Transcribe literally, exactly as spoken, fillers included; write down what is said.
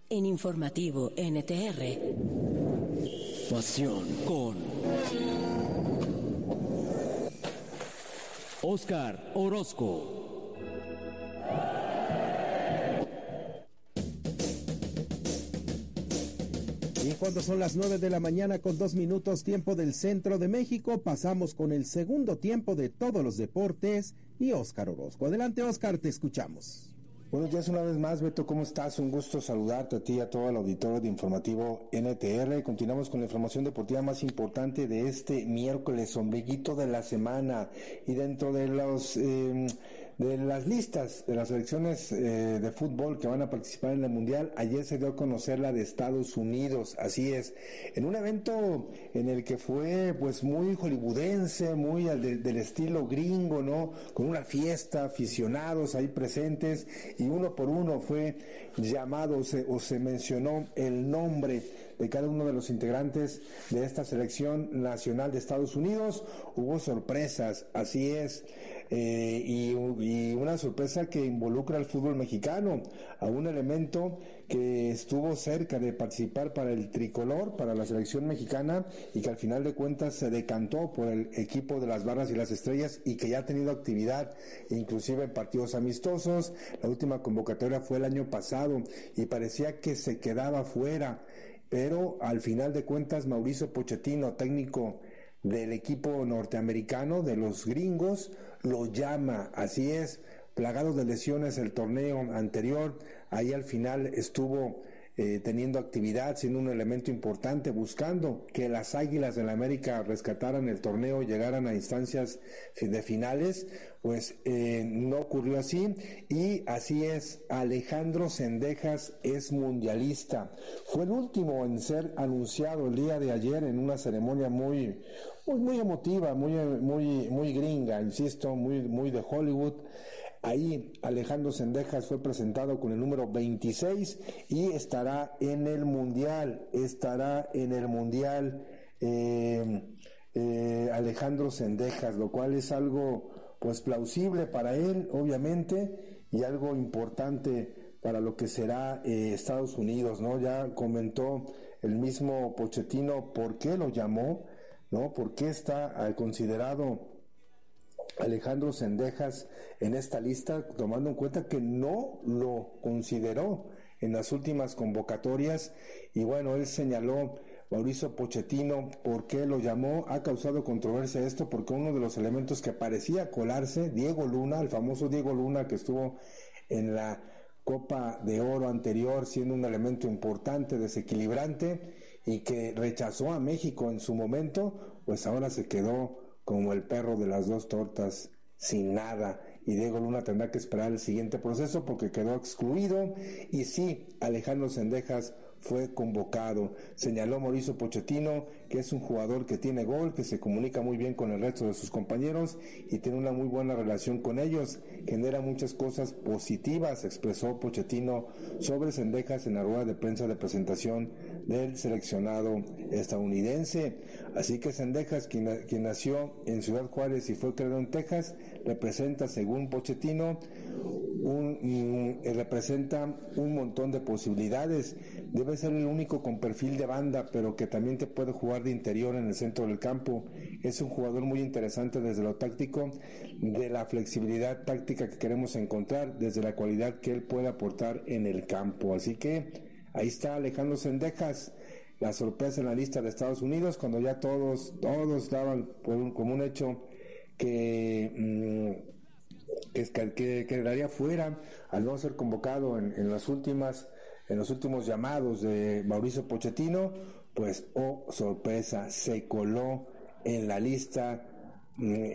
En Informativo N T R. Pasión con Óscar Orozco. Y cuando son las nueve de la mañana con dos minutos tiempo del centro de México, pasamos con el segundo tiempo de todos los deportes y Óscar Orozco. Adelante, Óscar, te escuchamos. Buenos días una vez más, Beto, ¿cómo estás? Un gusto saludarte a ti y a todo el auditorio de Informativo N T R. Continuamos con la información deportiva más importante de este miércoles, ombliguito de la semana, y dentro de los eh, de las listas de las selecciones eh, de fútbol que van a participar en el Mundial, ayer se dio a conocer la de Estados Unidos, así es, en un evento en el que fue pues muy hollywoodense, muy al de, del estilo gringo, ¿no? Con una fiesta, aficionados ahí presentes, y uno por uno fue llamado o se, o se mencionó el nombre de cada uno de los integrantes de esta selección nacional de Estados Unidos. Hubo sorpresas, así es, eh, y, y una sorpresa que involucra al fútbol mexicano, a un elemento que estuvo cerca de participar para el tricolor, para la selección mexicana, y que al final de cuentas se decantó por el equipo de las Barras y las Estrellas, y que ya ha tenido actividad inclusive en partidos amistosos. La última convocatoria fue el año pasado y parecía que se quedaba fuera, pero al final de cuentas Mauricio Pochettino, técnico del equipo norteamericano, de los gringos, lo llama, así es, plagado de lesiones el torneo anterior, ahí al final estuvo eh, teniendo actividad, siendo un elemento importante, buscando que las Águilas de la América rescataran el torneo, llegaran a instancias de finales. Pues eh, no ocurrió así, y así es, Alejandro Zendejas es mundialista. Fue el último en ser anunciado el día de ayer en una ceremonia muy muy, muy emotiva, muy muy muy gringa, insisto, muy muy de Hollywood. Ahí Alejandro Zendejas fue presentado con el número veintiséis y estará en el mundial, estará en el mundial eh, eh, Alejandro Zendejas, lo cual es algo pues plausible para él, obviamente, y algo importante para lo que será eh, Estados Unidos, ¿no? Ya comentó el mismo Pochettino por qué lo llamó, ¿no? Por qué está eh, considerado Alejandro Zendejas en esta lista, tomando en cuenta que no lo consideró en las últimas convocatorias. Y bueno, él señaló, Mauricio Pochettino, por qué lo llamó. Ha causado controversia esto porque uno de los elementos que parecía colarse, Diego Luna, el famoso Diego Luna, que estuvo en la Copa de Oro anterior siendo un elemento importante, desequilibrante, y que rechazó a México en su momento, pues ahora se quedó como el perro de las dos tortas, sin nada, y Diego Luna tendrá que esperar el siguiente proceso porque quedó excluido. Y sí, Alejandro Zendejas fue convocado. Señaló Mauricio Pochettino que es un jugador que tiene gol, que se comunica muy bien con el resto de sus compañeros y tiene una muy buena relación con ellos, genera muchas cosas positivas, expresó Pochettino sobre Zendejas en la rueda de prensa de presentación del seleccionado estadounidense. Así que Zendejas, quien, quien nació en Ciudad Juárez y fue creado en Texas, representa, según Pochettino, un, un, representa un montón de posibilidades. Debe ser el único con perfil de banda, pero que también te puede jugar de interior en el centro del campo. Es un jugador muy interesante desde lo táctico, de la flexibilidad táctica que queremos encontrar, desde la cualidad que él puede aportar en el campo. Así que ahí está Alejandro Zendejas, la sorpresa en la lista de Estados Unidos, cuando ya todos todos daban por un, como un hecho que mmm, que, que quedaría fuera al no ser convocado en, en las últimas en los últimos llamados de Mauricio Pochettino. Pues oh sorpresa, se coló en la lista